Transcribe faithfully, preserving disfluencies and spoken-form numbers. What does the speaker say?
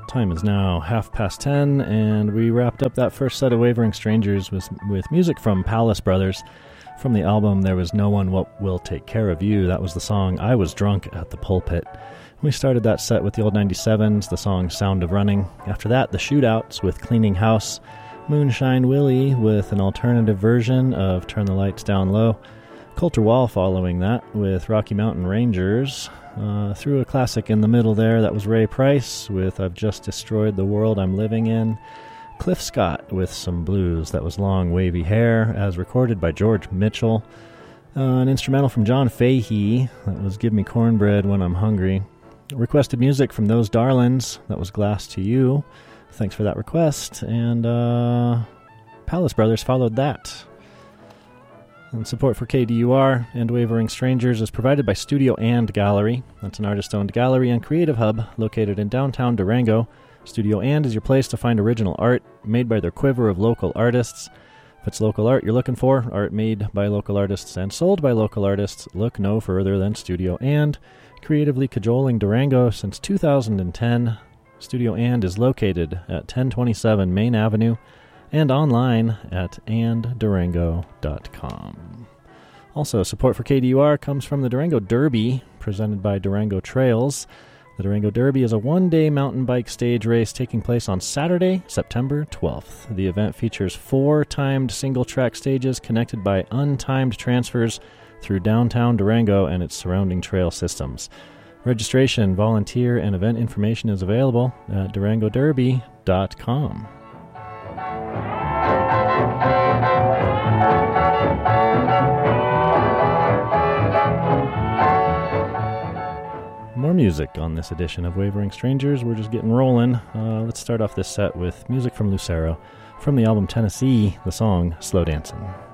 Time is now half past ten, and we wrapped up that first set of Wavering Strangers with, with music from Palace Brothers. From the album There Was No One What Will Take Care of You, that was the song I Was Drunk at the Pulpit. We started that set with the old ninety-sevens, the song Sound of Running. After that, the Shootouts with Cleaning House, Moonshine Willie with an alternative version of Turn the Lights Down Low, Coulter Wall following that with Rocky Mountain Rangers. Uh, threw a classic in the middle there, that was Ray Price with I've Just Destroyed the World I'm Living In. Cliff Scott with some blues, that was Long Wavy Hair, as recorded by George Mitchell. Uh, an instrumental from John Fahey, that was Give Me Cornbread When I'm Hungry. Requested music from Those Darlings, that was Glass to You. Thanks for that request. And uh, Palace Brothers followed that. And support for K D U R and Wavering Strangers is provided by Studio and Gallery. That's an artist-owned gallery and creative hub located in downtown Durango. Studio and is your place to find original art made by their quiver of local artists. If it's local art you're looking for, art made by local artists and sold by local artists, look no further than Studio and. Creatively cajoling Durango since two thousand ten, Studio and is located at ten twenty-seven Main Avenue and online at and durango dot com. Also, support for K D U R comes from the Durango Derby, presented by Durango Trails. The Durango Derby is a one-day mountain bike stage race taking place on Saturday, September twelfth. The event features four timed single-track stages connected by untimed transfers through downtown Durango and its surrounding trail systems. Registration, volunteer, and event information is available at durango derby dot com. More music on this edition of Wavering Strangers. We're just getting rolling. Uh, let's start off this set with music from Lucero. From the album Tennessee, the song Slow Dancing.